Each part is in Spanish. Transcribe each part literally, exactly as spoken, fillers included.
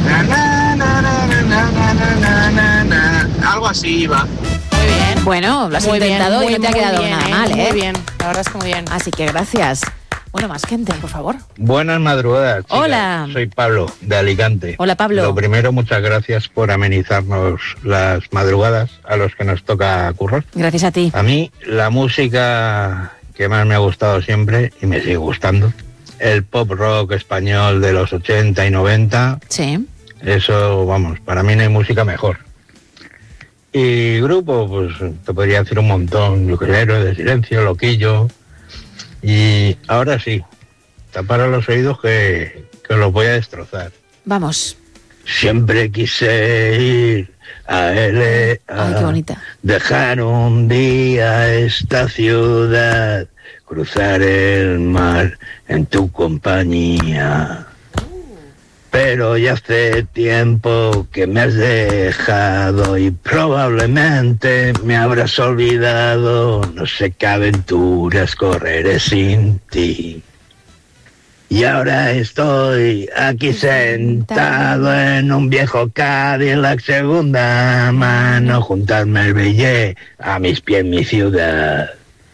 Na, na, na, na, na, na, na, na, na. Algo así iba. Muy bien. Bueno, lo has Muy intentado bien, y no te ha muy quedado bien, nada ¿eh? mal, ¿eh? Muy bien, la verdad es que muy bien. Así que gracias. Bueno, más gente, por favor. Buenas madrugadas, chicas. Hola. Soy Pablo, de Alicante. Hola, Pablo. Lo primero, muchas gracias por amenizarnos las madrugadas a los que nos toca currar. Gracias a ti. A mí, la música que más me ha gustado siempre, y me sigue gustando, el pop rock español de los ochenta y noventa. Sí. Eso, vamos, para mí no hay música mejor. Y grupo, pues te podría decir un montón. Yo creo, de Silencio, Loquillo. Y ahora sí, tapar los oídos que, que los voy a destrozar. Vamos. Siempre quise ir a L A. Ay, qué bonita. Dejar un día esta ciudad, cruzar el mar en tu compañía. Pero ya hace tiempo que me has dejado y probablemente me habrás olvidado. No sé qué aventuras correré sin ti. Y ahora estoy aquí sentado en un viejo Cadillac segunda mano, juntarme el billete a mis pies mi ciudad.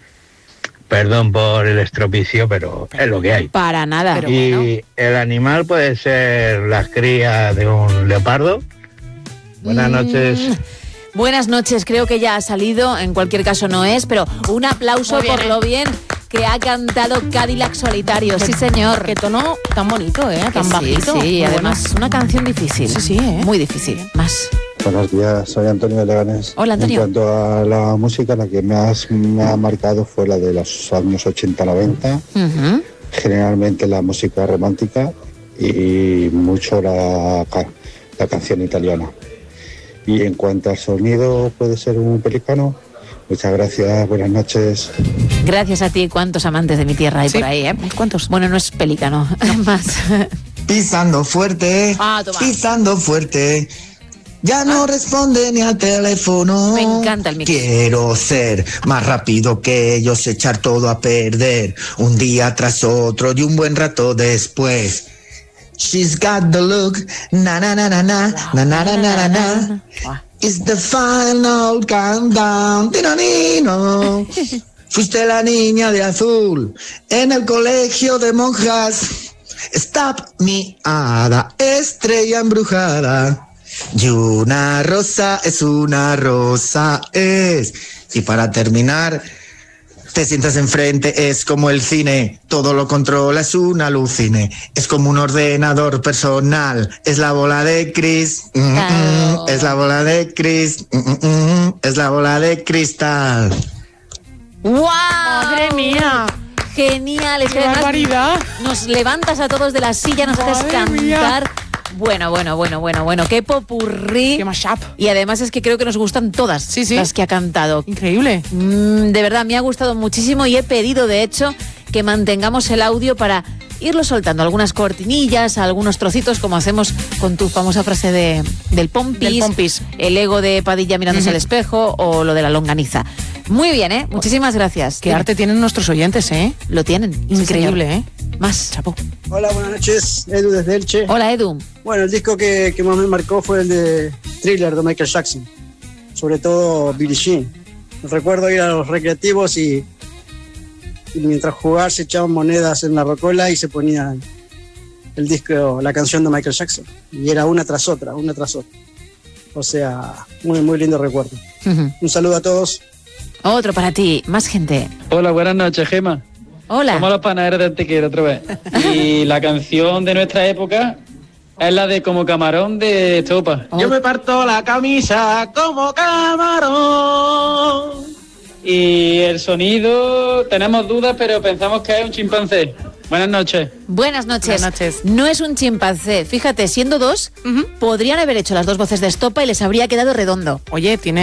Perdón por el estropicio, pero es lo que hay. Para nada. Pero y bueno. el animal puede ser la cría de un leopardo. Buenas Mm, noches. Buenas noches, creo que ya ha salido, en cualquier caso no es, pero un aplauso Muy bien, por ¿eh? lo bien que ha cantado Cadillac Solitario. Sí, señor. Qué tono tan bonito, ¿eh? Que Tan sí, bajito. sí, Muy además bueno. una canción difícil. Sí, sí, ¿eh? Muy difícil. Más. Buenos días, soy Antonio de Leganés. Hola, Antonio. En cuanto a la música, la que más me ha marcado fue la de los años ochenta noventa, Ujú. generalmente la música romántica y mucho la, ca- la canción italiana. Y en cuanto al sonido, puede ser un pelicano. Muchas gracias, buenas noches. Gracias a ti, cuántos amantes de mi tierra hay Sí. por ahí, ¿eh? ¿Cuántos? Bueno, no es pelícano, más. Pisando fuerte, Ah, toma. pisando fuerte. Ya no responde ni al teléfono. Me encanta el mix. Quiero ser más rápido que ellos, echar todo a perder. Un día tras otro y un buen rato después. She's got the look, na na na na na, na na na na na na. It's the final countdown, tiranino. Fuiste la niña de azul en el colegio de monjas. Stop mi hada, estrella embrujada. Y una rosa es una rosa es. Y para terminar, te sientas enfrente, es como el cine, todo lo controla, es un alucine, es como un ordenador personal, es la bola de Chris, mm, mm, Claro. es la bola de Chris, mm, mm, mm, es la bola de cristal. ¡Wow! ¡Madre mía! Genial, es que ¡Qué además barbaridad! nos levantas a todos de la silla, nos haces Madre mía. cantar. Bueno, bueno, bueno, bueno, bueno, qué popurrí. ¡Qué mashup! Y además es que creo que nos gustan todas Sí, sí. las que ha cantado. Increíble. Mm, de verdad, me ha gustado muchísimo y he pedido, de hecho, que mantengamos el audio para irlo soltando. Algunas cortinillas, algunos trocitos, como hacemos con tu famosa frase de, del pompis, Del pompis. el ego de Padilla mirándose al espejo o lo de la longaniza. Muy bien, ¿eh? Muchísimas gracias. Qué arte tienen nuestros oyentes, ¿eh? Lo tienen. Sí, Increíble, señor. ¿eh? Más. Chapo. Hola, buenas noches, Edu desde Elche. Hola, Edu. Bueno, el disco que, que más me marcó fue el de Thriller de Michael Jackson, sobre todo Billie Jean. Recuerdo ir a los recreativos y, y mientras jugar se echaban monedas en la rocola y se ponían el disco, la canción de Michael Jackson. Y era una tras otra, una tras otra. O sea, muy, muy lindo recuerdo. Ujú. Un saludo a todos. Otro para ti. Más gente. Hola, buenas noches, Gema. Hola. Somos los panaderos de Antequera otra vez. Y la canción de nuestra época es la de Como Camarón de Estopa. Oh. Yo me parto la camisa como camarón. Y el sonido, tenemos dudas, pero pensamos que es un chimpancé. Buenas noches. Buenas noches. Buenas noches. No es un chimpancé. Fíjate, siendo dos, Ujú. podrían haber hecho las dos voces de Estopa y les habría quedado redondo. Oye, tiene